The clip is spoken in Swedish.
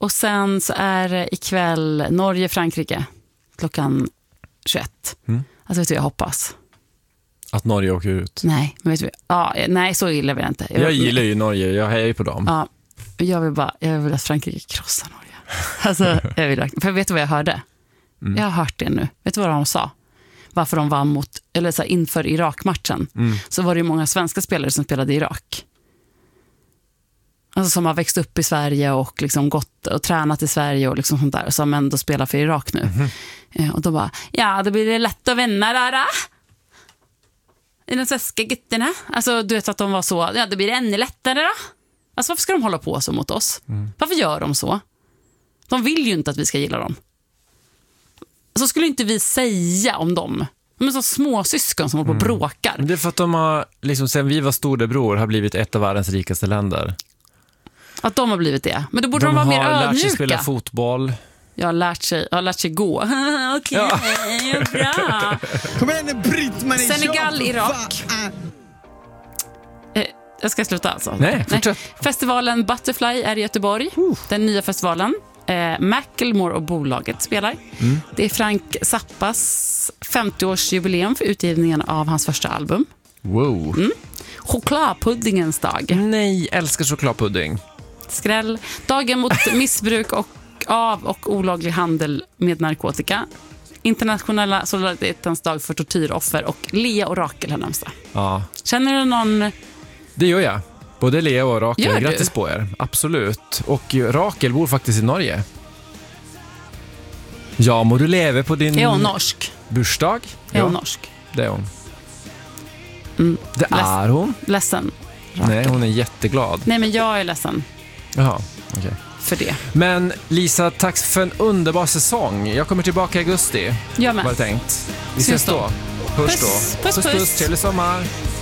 Och sen så är det ikväll Norge-Frankrike klockan 21. Alltså vet du, jag hoppas att Norge åker ut. Nej, men vet du, nej, så gillar vi inte. Jag gillar ju Norge, jag hejar ju på dem. Ja, jag vill att Frankrike krossar Norge. Alltså, för vet du vad jag hörde? Jag har hört det nu. Vet du vad de sa? Varför de vann mot, eller så här, inför Irak-matchen. Så var det ju många svenska spelare som spelade i Irak. Alltså som har växt upp i Sverige och liksom gått och tränat i Sverige och liksom sånt där. Som ändå spelar för Irak nu. Och då bara, då blir det lätt att vinna där. I de svenska gutterna. Alltså du vet att de var så, det blir ännu lättare då. Alltså varför ska de hålla på så mot oss? Varför gör de så? De vill ju inte att vi ska gilla dem. Så skulle inte vi säga om dem. De är så små syskon som håller på och bråkar. Det är för att de har, liksom, sen vi var storebror, har blivit ett av världens rikaste länder. Att de har blivit det. Men då borde de vara mer ödmjuka. De har lärt sig spela fotboll. Jag har lärt sig gå. Okej, bra. Kom igen, Britt-Marie. Senegal, Irak. Jag ska sluta alltså. Nej, fortsätt. Festivalen Butterfly är i Göteborg. Den nya festivalen. Macklemore och bolaget spelar. Det är Frank Zappas 50-årsjubileum för utgivningen av hans första album. Wow. Chokladpuddingens dag. Nej, älskar chokladpudding. Skräll. Dagen mot missbruk och olaglig handel med narkotika. Internationella solidaritetens dag för tortyroffer och Lea och Rakel har namnsdag. Ja. Känner du någon? Det gör jag. Både Lea och Rakel. Gör du? Grattis på er. Absolut. Och Rakel bor faktiskt i Norge. Ja, må du leva på din... Är hon norsk? Bursdag? Är hon norsk? Det är hon. Det är hon. Ledsen. Rakel. Nej, hon är jätteglad. Nej, men jag är ledsen. Jaha, okej. För det. Men Lisa, tack för en underbar säsong. Jag kommer tillbaka i augusti. Jag med. Var det tänkt. Vi ses då. Puss då. Puss. Trevlig sommar.